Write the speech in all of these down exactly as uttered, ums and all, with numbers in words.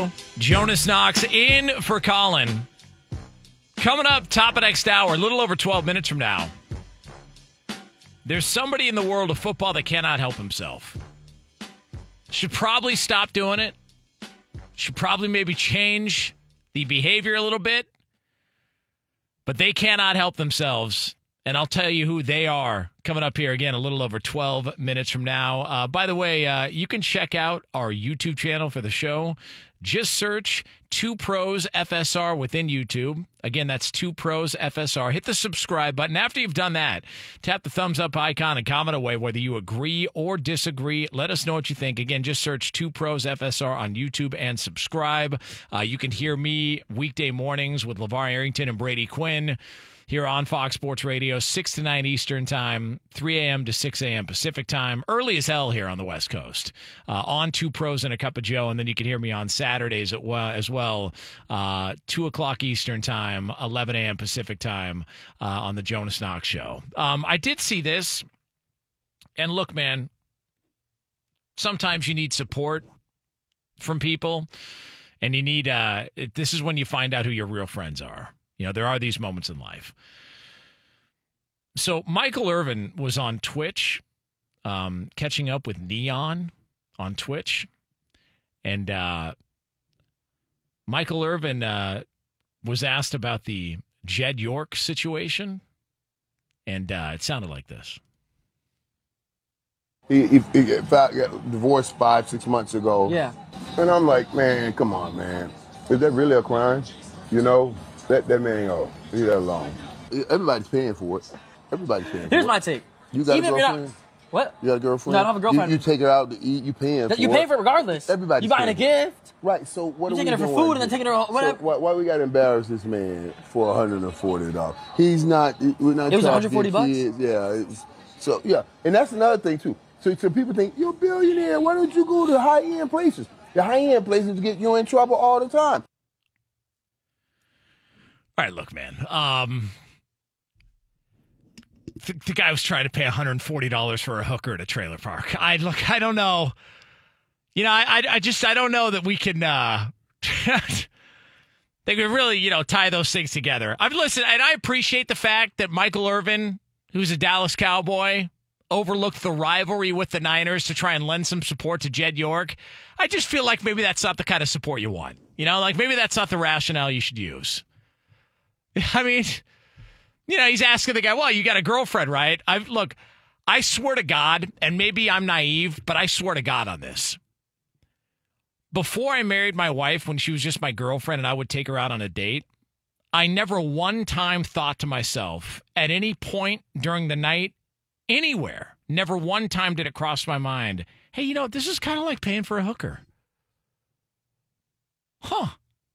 Radio. Jonas Knox in for Colin. Coming up, top of next hour, a little over twelve minutes from now. There's somebody in the world of football that cannot help himself. Should probably stop doing it. Should probably maybe change the behavior a little bit. But they cannot help themselves. And I'll tell you who they are coming up here again a little over twelve minutes from now. Uh, by the way, uh, you can check out our YouTube channel for the show. Just search Two Pros F S R within YouTube. Again, that's Two Pros F S R. Hit the subscribe button. After you've done that, tap the thumbs up icon and comment away whether you agree or disagree. Let us know what you think. Again, just search Two Pros F S R on YouTube and subscribe. Uh, you can hear me weekday mornings with LeVar Arrington and Brady Quinn here on Fox Sports Radio, six to nine Eastern Time, three a.m. to six a.m. Pacific Time. Early as hell here on the West Coast. Uh, on Two Pros and a Cup of Joe, and then you can hear me on Saturdays at well, as well, uh, two o'clock Eastern Time, eleven a.m. Pacific Time uh, on the Jonas Knox Show. Um, I did see this, and look, man, sometimes you need support from people, and you need uh, – this is when you find out who your real friends are. You know, there are these moments in life. So Michael Irvin was on Twitch, um, catching up with Neon on Twitch. And uh, Michael Irvin uh, was asked about the Jed York situation. And uh, it sounded like this. He, he, he got divorced five, six months ago. Yeah. And I'm like, man, come on, man. Is that really a crime? You know? Let that man go. Leave that alone. Everybody's paying for it. Everybody's paying for Here's it. my take. You got Even a if you're girlfriend? not- What? You got a girlfriend? No, I don't have a girlfriend. You, you take her out to eat, you paying for You it. pay for it regardless. Everybody's You buying a paying. gift. Right, so what You are we taking her for doing? food and then taking her on- whatever. So why, why we got to embarrass this man for one hundred forty dollars? He's not, we're not It was trying one hundred to forty get bucks? kids. Yeah. It was, so, yeah. And that's another thing, too. So, so people think, you're a billionaire. Why don't you go to high-end places? The high-end places get you in trouble all the time. All right, look, man. Um, the, the guy was trying to pay one hundred forty dollars for a hooker at a trailer park. I look, I don't know. You know, I, I, I just, I don't know that we can. Uh, they could really, you know, tie those things together. I've listened, and I appreciate the fact that Michael Irvin, who's a Dallas Cowboy, overlooked the rivalry with the Niners to try and lend some support to Jed York. I just feel like maybe that's not the kind of support you want. You know, like maybe that's not the rationale you should use. I mean, you know, he's asking the guy, well, you got a girlfriend, right? I look, I swear to God, and maybe I'm naive, but I swear to God on this. Before I married my wife, when she was just my girlfriend and I would take her out on a date, I never one time thought to myself at any point during the night, anywhere, never one time did it cross my mind, hey, you know, this is kind of like paying for a hooker. Huh.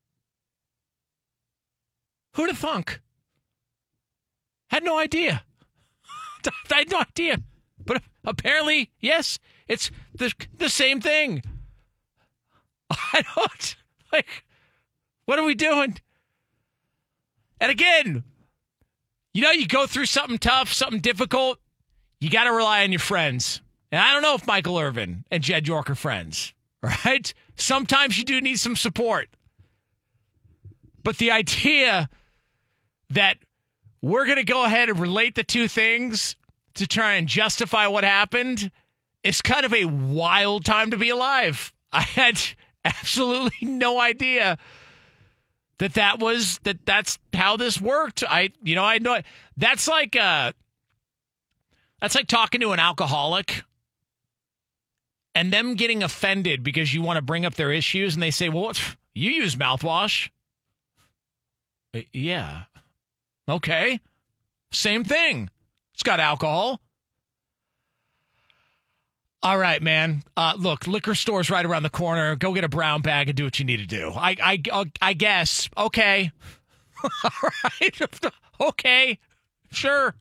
Who'd have thunk? Had no idea. I had no idea. But apparently, yes, it's the the same thing. I don't, like, what are we doing? And again, you know, you go through something tough, something difficult, you got to rely on your friends. And I don't know if Michael Irvin and Jed York are friends, right? Sometimes you do need some support. But the idea that we're going to go ahead and relate the two things to try and justify what happened is kind of a wild time to be alive. I had absolutely no idea that that was, that that's how this worked. I, you know, I know that's like, uh, that's like talking to an alcoholic and them getting offended because you want to bring up their issues and they say, well, you use mouthwash. Yeah. Okay. Same thing. It's got alcohol. All right, man. Uh, look, liquor store's right around the corner. Go get a brown bag and do what you need to do. I, I, I guess. Okay. All right. Okay. Sure.